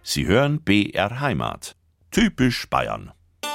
Sie hören BR Heimat. Typisch Bayern.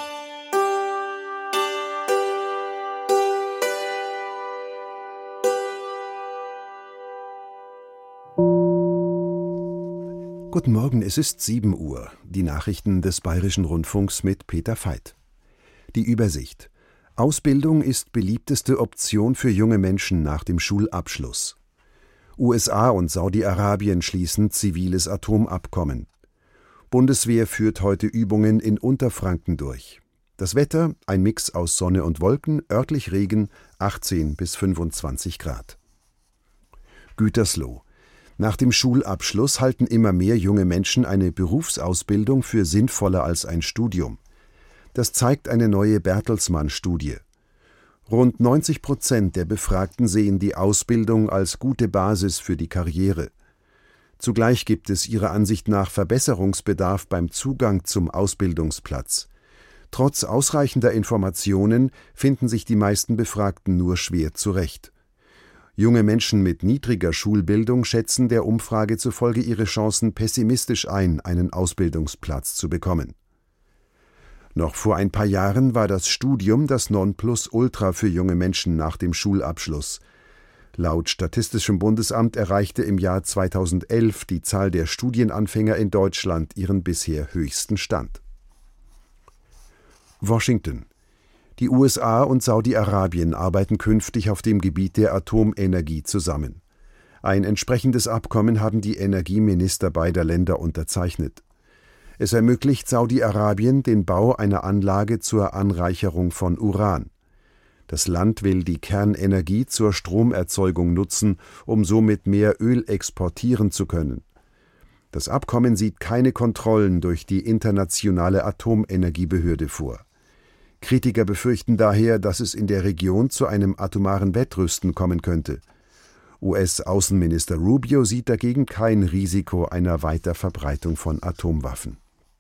Guten Morgen, es ist 7 Uhr. Die Nachrichten des Bayerischen Rundfunks mit Peter Veit. Die Übersicht. Ausbildung ist beliebteste Option für junge Menschen nach dem Schulabschluss. USA und Saudi-Arabien schließen ziviles Atomabkommen. Bundeswehr führt heute Übungen in Unterfranken durch. Das Wetter, ein Mix aus Sonne und Wolken, örtlich Regen, 18 bis 25 Grad. Gütersloh. Nach dem Schulabschluss halten immer mehr junge Menschen eine Berufsausbildung für sinnvoller als ein Studium. Das zeigt eine neue Bertelsmann-Studie. Rund 90% der Befragten sehen die Ausbildung als gute Basis für die Karriere. Zugleich gibt es ihrer Ansicht nach Verbesserungsbedarf beim Zugang zum Ausbildungsplatz. Trotz ausreichender Informationen finden sich die meisten Befragten nur schwer zurecht. Junge Menschen mit niedriger Schulbildung schätzen der Umfrage zufolge ihre Chancen pessimistisch ein, einen Ausbildungsplatz zu bekommen. Noch vor ein paar Jahren war das Studium das Nonplusultra für junge Menschen nach dem Schulabschluss. Laut Statistischem Bundesamt erreichte im Jahr 2011 die Zahl der Studienanfänger in Deutschland ihren bisher höchsten Stand. Washington. Die USA und Saudi-Arabien arbeiten künftig auf dem Gebiet der Atomenergie zusammen. Ein entsprechendes Abkommen haben die Energieminister beider Länder unterzeichnet. Es ermöglicht Saudi-Arabien den Bau einer Anlage zur Anreicherung von Uran. Das Land will die Kernenergie zur Stromerzeugung nutzen, um somit mehr Öl exportieren zu können. Das Abkommen sieht keine Kontrollen durch die Internationale Atomenergiebehörde vor. Kritiker befürchten daher, dass es in der Region zu einem atomaren Wettrüsten kommen könnte. US-Außenminister Rubio sieht dagegen kein Risiko einer Weiterverbreitung von Atomwaffen.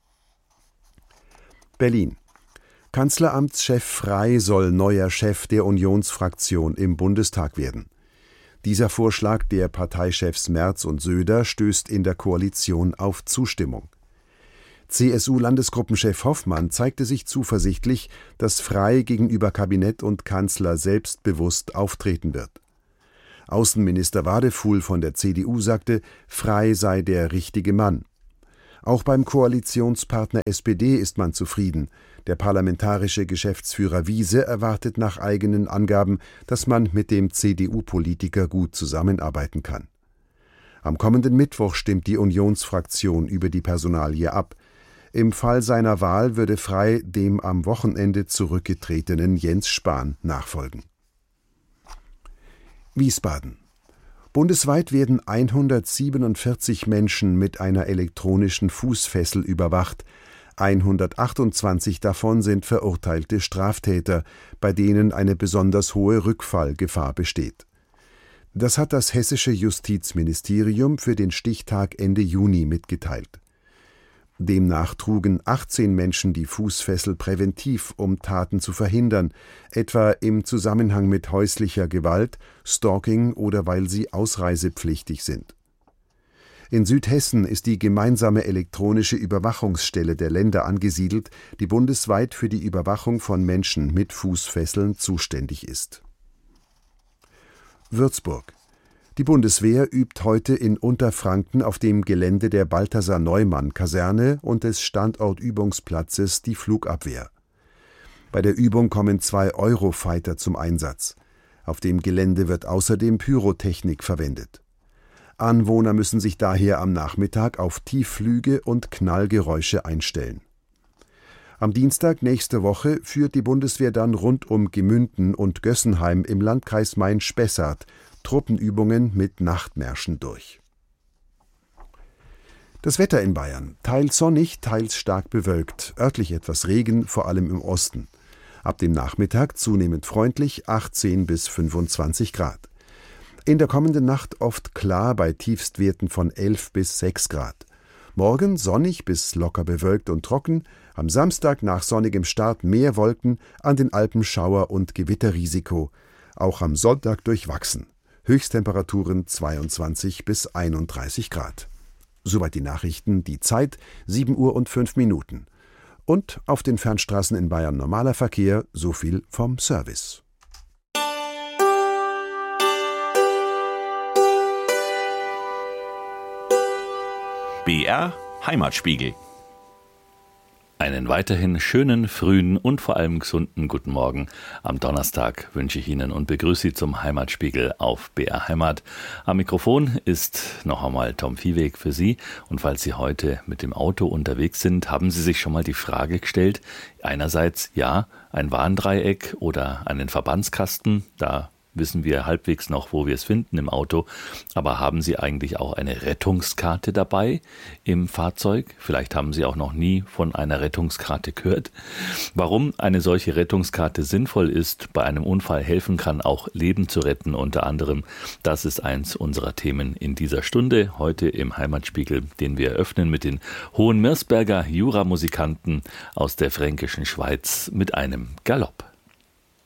Berlin. Kanzleramtschef Frey soll neuer Chef der Unionsfraktion im Bundestag werden. Dieser Vorschlag der Parteichefs Merz und Söder stößt in der Koalition auf Zustimmung. CSU-Landesgruppenchef Hoffmann zeigte sich zuversichtlich, dass Frey gegenüber Kabinett und Kanzler selbstbewusst auftreten wird. Außenminister Wadefuhl von der CDU sagte, Frey sei der richtige Mann. Auch beim Koalitionspartner SPD ist man zufrieden. Der parlamentarische Geschäftsführer Wiese erwartet nach eigenen Angaben, dass man mit dem CDU-Politiker gut zusammenarbeiten kann. Am kommenden Mittwoch stimmt die Unionsfraktion über die Personalie ab. Im Fall seiner Wahl würde Frey dem am Wochenende zurückgetretenen Jens Spahn nachfolgen. Wiesbaden. Bundesweit werden 147 Menschen mit einer elektronischen Fußfessel überwacht. 128 davon sind verurteilte Straftäter, bei denen eine besonders hohe Rückfallgefahr besteht. Das hat das hessische Justizministerium für den Stichtag Ende Juni mitgeteilt. Demnach trugen 18 Menschen die Fußfessel präventiv, um Taten zu verhindern, etwa im Zusammenhang mit häuslicher Gewalt, Stalking oder weil sie ausreisepflichtig sind. In Südhessen ist die gemeinsame elektronische Überwachungsstelle der Länder angesiedelt, die bundesweit für die Überwachung von Menschen mit Fußfesseln zuständig ist. Würzburg. Die Bundeswehr übt heute in Unterfranken auf dem Gelände der Balthasar-Neumann-Kaserne und des Standortübungsplatzes die Flugabwehr. Bei der Übung kommen 2 Eurofighter zum Einsatz. Auf dem Gelände wird außerdem Pyrotechnik verwendet. Anwohner müssen sich daher am Nachmittag auf Tiefflüge und Knallgeräusche einstellen. Am Dienstag nächste Woche führt die Bundeswehr dann rund um Gemünden und Gössenheim im Landkreis Main-Spessart Truppenübungen mit Nachtmärschen durch. Das Wetter in Bayern: teils sonnig, teils stark bewölkt, örtlich etwas Regen, vor allem im Osten. Ab dem Nachmittag zunehmend freundlich, 18 bis 25 Grad. In der kommenden Nacht oft klar bei Tiefstwerten von 11 bis 6 Grad. Morgen sonnig bis locker bewölkt und trocken, am Samstag nach sonnigem Start mehr Wolken, an den Alpen Schauer- und Gewitterrisiko. Auch am Sonntag durchwachsen. Höchsttemperaturen 22 bis 31 Grad. Soweit die Nachrichten, die Zeit 7:05. Und auf den Fernstraßen in Bayern normaler Verkehr, so viel vom Service. BR Heimatspiegel. Einen weiterhin schönen, frühen und vor allem gesunden guten Morgen am Donnerstag wünsche ich Ihnen und begrüße Sie zum Heimatspiegel auf BR Heimat. Am Mikrofon ist noch einmal Tom Viehweg für Sie. Und falls Sie heute mit dem Auto unterwegs sind, haben Sie sich schon mal die Frage gestellt, einerseits ja, ein Warndreieck oder einen Verbandskasten, da wissen wir halbwegs noch, wo wir es finden im Auto. Aber haben Sie eigentlich auch eine Rettungskarte dabei im Fahrzeug? Vielleicht haben Sie auch noch nie von einer Rettungskarte gehört. Warum eine solche Rettungskarte sinnvoll ist, bei einem Unfall helfen kann, auch Leben zu retten unter anderem, das ist eins unserer Themen in dieser Stunde, heute im Heimatspiegel, den wir eröffnen mit den Hohenmirsberger Juramusikanten aus der fränkischen Schweiz mit einem Galopp.